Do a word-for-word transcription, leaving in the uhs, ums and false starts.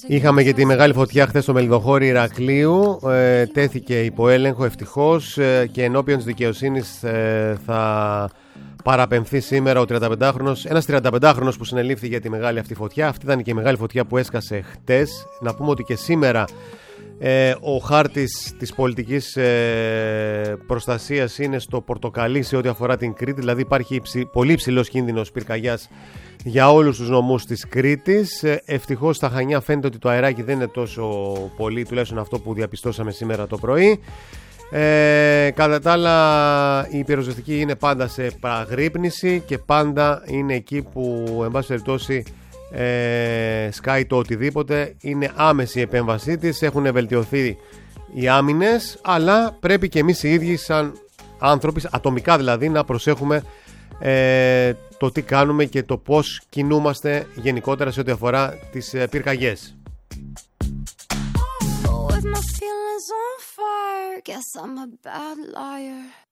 Είχαμε και τη μεγάλη φωτιά χθες στο Μελιδοχώρι Ηρακλείου. ε, Τέθηκε υπό έλεγχο ευτυχώς, ε, και ενώπιον της δικαιοσύνης ε, θα παραπεμφθεί σήμερα ο τριανταπεντάχρονος, ένας τριανταπεντάχρονος που συνελήφθη για τη μεγάλη αυτή φωτιά. Αυτή ήταν και η μεγάλη φωτιά που έσκασε χτες. Να πούμε ότι και σήμερα ε, ο χάρτης της πολιτικής ε, προστασίας είναι στο πορτοκαλί σε ό,τι αφορά την Κρήτη. Δηλαδή υπάρχει υψη, πολύ υψηλός κίνδυνος πυρκαγιάς για όλους τους νομούς της Κρήτης. ε, Ευτυχώς στα Χανιά φαίνεται ότι το αεράκι δεν είναι τόσο πολύ, τουλάχιστον αυτό που διαπιστώσαμε σήμερα το πρωί. Ε, κατά τα άλλα, η πυροσβεστική είναι πάντα σε παραγρύπνηση και πάντα είναι εκεί που εν πάση περιπτώσει ε, σκάει το οτιδήποτε. Είναι άμεση η επέμβασή της, έχουν βελτιωθεί οι άμυνες, αλλά πρέπει και εμείς οι ίδιοι σαν άνθρωποι, ατομικά δηλαδή, να προσέχουμε ε, το τι κάνουμε και το πώς κινούμαστε γενικότερα σε ό,τι αφορά τις ε, πυρκαγιές. Guess I'm a bad liar.